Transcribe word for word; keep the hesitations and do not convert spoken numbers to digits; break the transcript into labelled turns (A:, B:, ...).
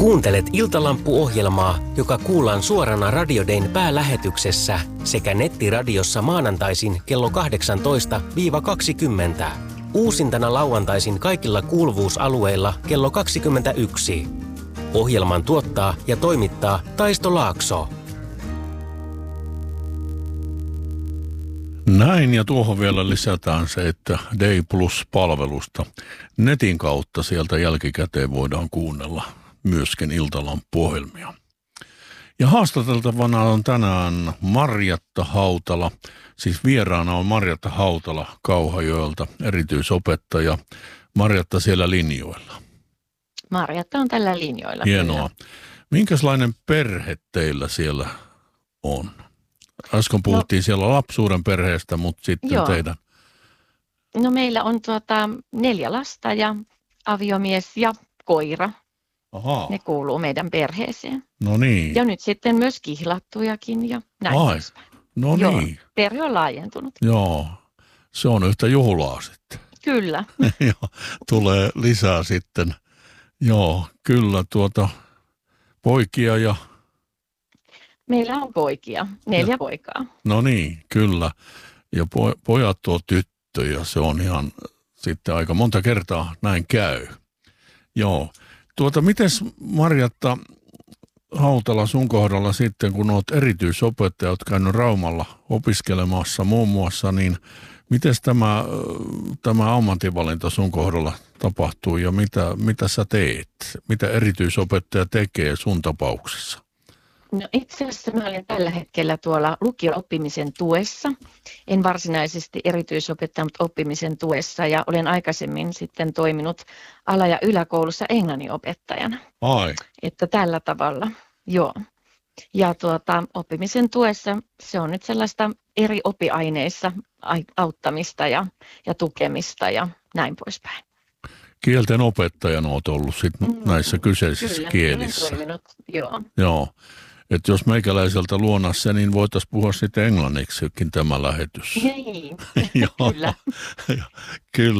A: Kuuntelet Iltalampu-ohjelmaa, joka kuullaan suorana Radio Dayn päälähetyksessä sekä nettiradiossa maanantaisin kello kahdeksantoista kaksikymmentä. Uusintana lauantaisin kaikilla kuuluvuusalueilla kello kaksikymmentäyksi. Ohjelman tuottaa ja toimittaa Taisto Laakso.
B: Näin, ja tuohon vielä lisätään se, että Day Plus-palvelusta netin kautta sieltä jälkikäteen voidaan kuunnella myöskin Iltalampu-ohjelmia. Ja haastateltavana on tänään Marjatta Hautala, siis vieraana on Marjatta Hautala Kauhajoelta, erityisopettaja. Marjatta siellä linjoilla.
C: Marjatta on tällä linjoilla.
B: Hienoa. Minkälainen perhe teillä siellä on? Äsken puhuttiin no, siellä lapsuuden perheestä, mutta sitten joo. teidän.
C: No meillä on tuota neljä lasta ja aviomies ja koira.
B: Ahaa.
C: Ne kuuluu meidän perheeseen.
B: No niin.
C: Ja nyt sitten myös kihlattujakin ja näin.
B: Ai, no
C: joo,
B: niin.
C: perhe on laajentunut.
B: Joo, se on yhtä juhlaa sitten.
C: Kyllä.
B: Joo, tulee lisää sitten. Joo, kyllä tuota poikia ja...
C: Meillä on poikia, neljä
B: ja.
C: poikaa.
B: No niin, kyllä. Ja po, pojat tuo tyttöjä, se on ihan sitten aika monta kertaa näin käy. Joo. Tuota, mites Marjatta Hautala sun kohdalla sitten, kun olet erityisopettaja, olet käynyt Raumalla opiskelemassa muun muassa, niin miten tämä, tämä ammatinvalinta sun kohdalla tapahtuu ja mitä, mitä sä teet? Mitä erityisopettaja tekee sun tapauksessa?
C: No itse asiassa mä olen tällä hetkellä tuolla lukio-oppimisen tuessa. En varsinaisesti erityisopettaja, mutta oppimisen tuessa ja olen aikaisemmin sitten toiminut ala- ja yläkoulussa englannin opettajana.
B: Ai.
C: Että tällä tavalla, joo. Ja tuota, oppimisen tuessa se on nyt sellaista eri oppiaineissa auttamista ja, ja tukemista ja näin poispäin.
B: Kielten opettajana olet ollut sit mm, näissä kyseisissä
C: kyllä,
B: kielissä.
C: Kyllä, toiminut, joo.
B: Joo. Että jos meikäläiseltä luonassa, niin voitaisiin puhua sitten englanniksikin tämä lähetys.
C: Niin,
B: Joo.
C: kyllä.
B: Kyllä.